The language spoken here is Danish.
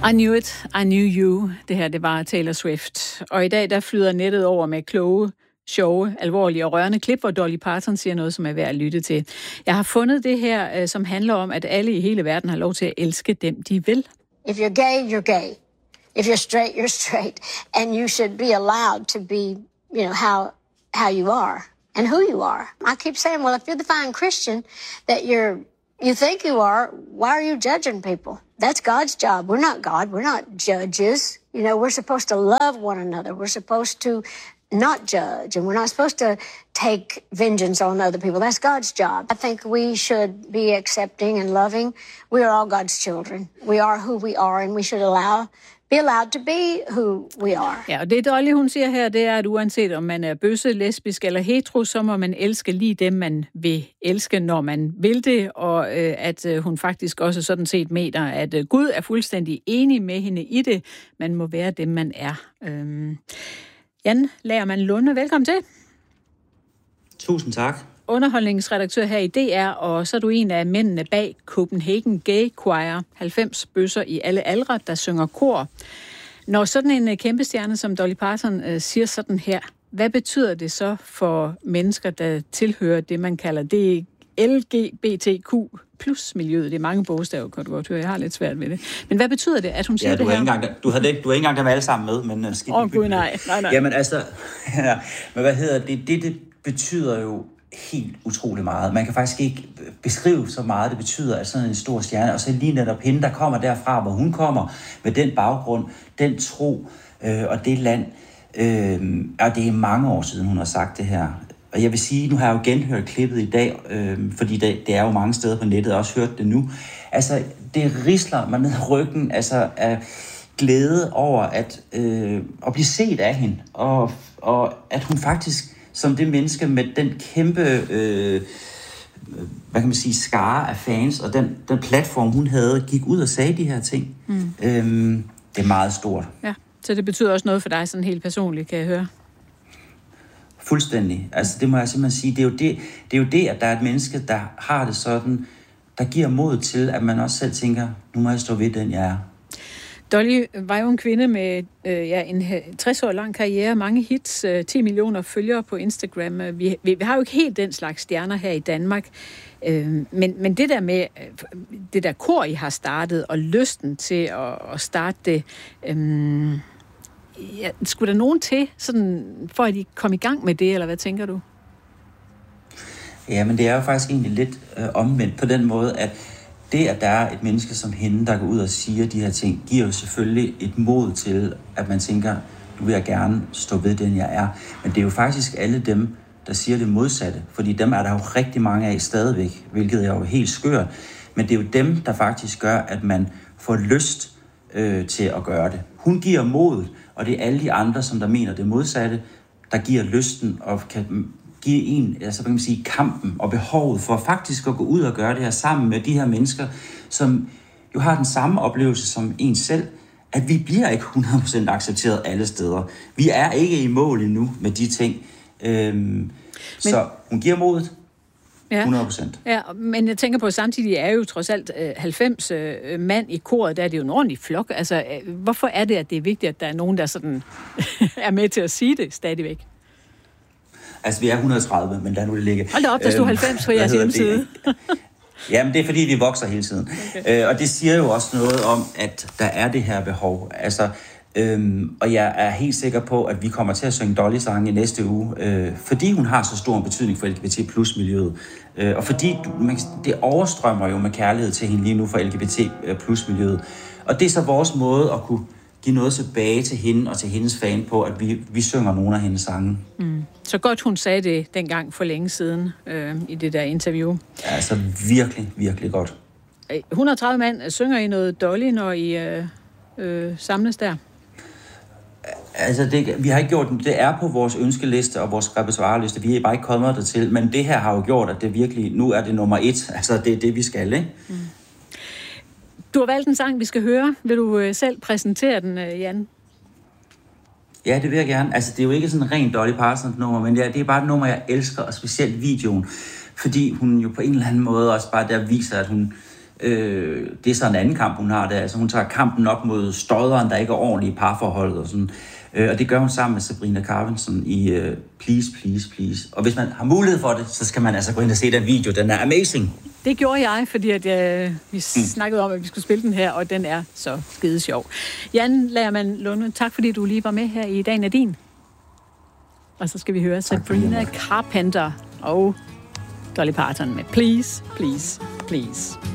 I knew it, I knew you. Det her, det var Taylor Swift. Og i dag, der flyder nettet over med kloge, sjove, alvorlige og rørende klip, hvor Dolly Parton siger noget, som er værd at lytte til. Jeg har fundet det her, som handler om, at alle i hele verden har lov til at elske dem, de vil. If you're gay, you're gay. If you're straight, you're straight. And you should be allowed to be, how you are and who you are. I keep saying, well, if you're the fine Christian that you think you are, why are you judging people? That's God's job. We're not God. We're not judges. We're supposed to love one another. We're supposed to not judge, and we're not supposed to take vengeance on other people. That's God's job. I think we should be accepting and loving. We are all God's children. We are who we are, and we should be allowed to be who we are. Ja, og det Dolly, hun siger her, det er, at uanset om man er bøsse, lesbisk eller hetero, så må man elske lige dem, man vil elske, når man vil det, og at hun faktisk også sådan set mener, at Gud er fuldstændig enig med hende i det. Man må være dem, man er. Jan Lagerman Lunde, velkommen til. Tusind tak. Underholdningsredaktør her i DR, og så er du en af mændene bag Copenhagen Gay Choir, 90 bøsser i alle aldre, der synger kor. Når sådan en kæmpe stjerne som Dolly Parton siger sådan her, hvad betyder det så for mennesker, der tilhører det, man kalder det LGBTQ plus miljøet? Det er mange bogstaver, kan du godt høre. Jeg har lidt svært ved det. Men hvad betyder det, at hun siger det her? Du har ikke engang dem alle sammen med, men skidt. Gud, nej. Jamen altså, men hvad hedder det? Det betyder jo helt utrolig meget. Man kan faktisk ikke beskrive så meget, det betyder, at sådan en stor stjerne, og så lige netop hende, der kommer derfra, hvor hun kommer, med den baggrund, den tro og det land, og det er mange år siden, hun har sagt det her. Og jeg vil sige, nu har jeg jo genhørt klippet i dag, fordi det er jo mange steder på nettet, og også hørt det nu. Altså, det risler mig ned i ryggen, altså af glæde over at blive set af hende, og at hun faktisk som det menneske med den kæmpe, hvad kan man sige, skare af fans, og den platform, hun havde, gik ud og sagde de her ting. Det er meget stort. Ja, så det betyder også noget for dig sådan helt personligt, kan jeg høre? Fuldstændig. Altså, det må jeg simpelthen sige. Det er jo det, at der er et menneske, der har det sådan, der giver mod til, at man også selv tænker, nu må jeg stå ved den, jeg er. Dolly var jo en kvinde med en 60 år lang karriere, mange hits, 10 millioner følgere på Instagram. Vi har jo ikke helt den slags stjerner her i Danmark. Men det der med det der kor, I har startet, og lysten til at starte det, skulle der nogen til, sådan, for at I kom i gang med det, eller hvad tænker du? Ja, men det er jo faktisk egentlig lidt omvendt på den måde, at det, at der er et menneske som hende, der går ud og siger de her ting, giver jo selvfølgelig et mod til, at man tænker, nu vil jeg gerne stå ved den, jeg er. Men det er jo faktisk alle dem, der siger det modsatte. Fordi dem er der jo rigtig mange af stadigvæk, hvilket er jo helt skørt. Men det er jo dem, der faktisk gør, at man får lyst til at gøre det. Hun giver mod, og det er alle de andre, som der mener det modsatte, der giver lysten og kan give en, altså hvad kan man sige, kampen og behovet for faktisk at gå ud og gøre det her sammen med de her mennesker, som jo har den samme oplevelse som en selv, at vi bliver ikke 100% accepteret alle steder. Vi er ikke i mål endnu med de ting. Så hun giver modet 100%. Ja, men jeg tænker på, at samtidig er jo trods alt 90 mand i koret, der er det jo en ordentlig flok. Altså, hvorfor er det, at det er vigtigt, at der er nogen, der sådan er med til at sige det stadigvæk? Altså, vi er 130, men lad nu det ligge. Hold da op, der stod 90 på jeres hjemmeside. Jamen, det er fordi, vi vokser hele tiden. Okay. Og det siger jo også noget om, at der er det her behov. Altså, og jeg er helt sikker på, at vi kommer til at synge Dolly-sange i næste uge, fordi hun har så stor en betydning for LGBT plus miljøet. Og fordi det overstrømmer jo med kærlighed til hende lige nu for LGBT plus miljøet. Og det er så vores måde at kunne give noget tilbage til hende og til hendes fan på, at vi synger nogle af hendes sange. Så godt hun sagde det dengang for længe siden i det der interview. Ja, altså virkelig, virkelig godt. 130 mand synger I noget Dolly, når I samles der? Altså, vi har ikke gjort det. Det er på vores ønskeliste og vores repertoireliste. Vi er bare ikke kommet dertil. Men det her har jo gjort, at det virkelig, nu er det nummer 1. Altså, det er det, vi skal, ikke? Du har valgt en sang, vi skal høre. Vil du selv præsentere den, Jan? Ja, det vil jeg gerne. Altså, det er jo ikke sådan en ren Dolly Parton-nummer, men det er bare et nummer, jeg elsker, og specielt videoen. Fordi hun jo på en eller anden måde også bare der viser, at hun Det er så en anden kamp, hun har der. Altså hun tager kampen op mod stodderen, der ikke er ordentlige i parforholdet og sådan. Og det gør hun sammen med Sabrina Carpensen i Please, Please, Please. Og hvis man har mulighed for det, så skal man altså gå ind og se den video. Den er amazing. Det gjorde jeg, fordi vi snakkede om, at vi skulle spille den her, og den er så skide sjov. Jan Lagerman Lunde, tak fordi du lige var med her i Dagen er din. Og så skal vi høre Sabrina Carpenter og Dolly Parton med Please, Please, Please.